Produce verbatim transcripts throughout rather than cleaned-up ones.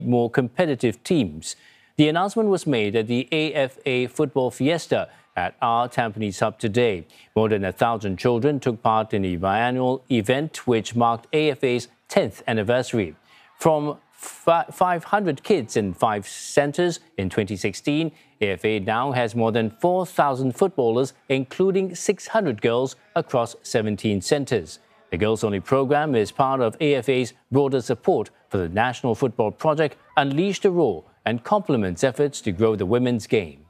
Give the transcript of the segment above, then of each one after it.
more competitive teams. The announcement was made at the A F A Football Fiesta at our Tampines Hub today. More than a thousand children took part in the biannual event, which marked A F A's tenth anniversary. From five hundred kids in five centres in twenty sixteen, A F A now has more than four thousand footballers, including six hundred girls across seventeen centres. The Girls-Only programme is part of A F A's broader support for the National Football Project Unleash the Roar and complements efforts to grow the women's game.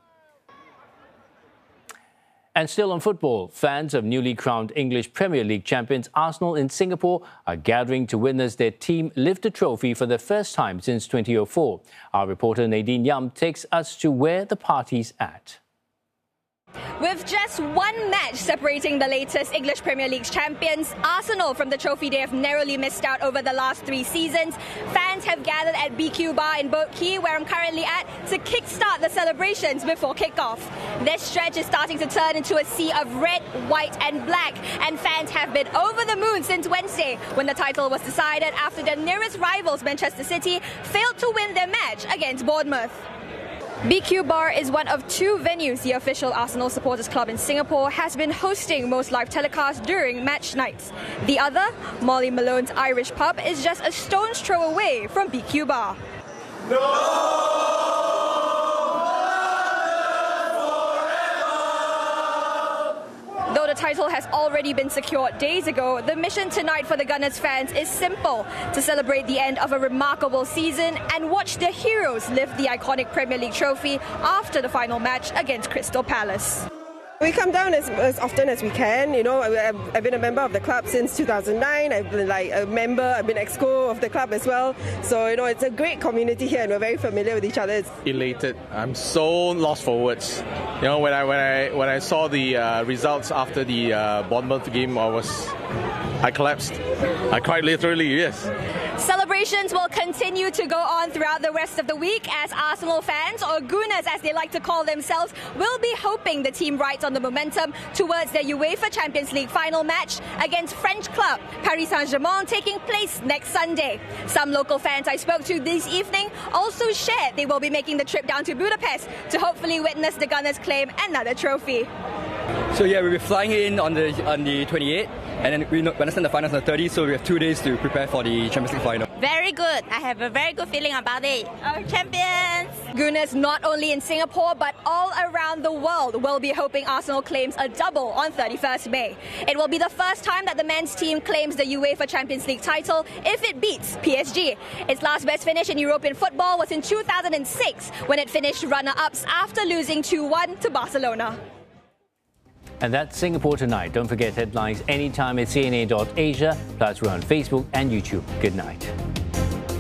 And still on football, fans of newly crowned English Premier League champions Arsenal in Singapore are gathering to witness their team lift the trophy for the first time since twenty oh four. Our reporter Nadine Yam takes us to where the party's at. With just one match separating the latest English Premier League champions, Arsenal from the trophy they have narrowly missed out over the last three seasons, fans have gathered at B Q Bar in Boat Quay, where I'm currently at, to kickstart the celebrations before kickoff. This stretch is starting to turn into a sea of red, white and black, and fans have been over the moon since Wednesday when the title was decided after their nearest rivals, Manchester City, failed to win their match against Bournemouth. B Q Bar is one of two venues the official Arsenal Supporters Club in Singapore has been hosting most live telecasts during match nights. The other, Molly Malone's Irish Pub, is just a stone's throw away from B Q Bar. No! Though the title has already been secured days ago, the mission tonight for the Gunners fans is simple: to celebrate the end of a remarkable season and watch their heroes lift the iconic Premier League trophy after the final match against Crystal Palace. We come down as, as often as we can. You know, I've, I've been a member of the club since two thousand nine. I've been like a member, I've been exco of the club as well. So, you know, it's a great community here and we're very familiar with each other. It's elated. I'm so lost for words. You know, when I when I when I saw the uh, results after the uh, Bournemouth game, I was I collapsed. I cried literally, yes. Celebrations will continue to go on throughout the rest of the week as Arsenal fans, or Gunners as they like to call themselves, will be hoping the team rides on the momentum towards their UEFA Champions League final match against French club Paris Saint-Germain, taking place next Sunday. Some local fans I spoke to this evening also shared they will be making the trip down to Budapest to hopefully witness the Gunners claim another trophy. So yeah, we'll be flying in on the on the twenty-eighth, and then we understand the finals on the thirtieth, so we have two days to prepare for the Champions League final. Very good. I have a very good feeling about it. Our champions! Gunners not only in Singapore but all around the world will be hoping Arsenal claims a double on thirty-first May. It will be the first time that the men's team claims the UEFA Champions League title if it beats P S G. Its last best finish in European football was in two thousand six when it finished runner-ups after losing two one to Barcelona. And that's Singapore Tonight. Don't forget headlines anytime at C N A dot Asia. Plus, we're on Facebook and YouTube. Good night.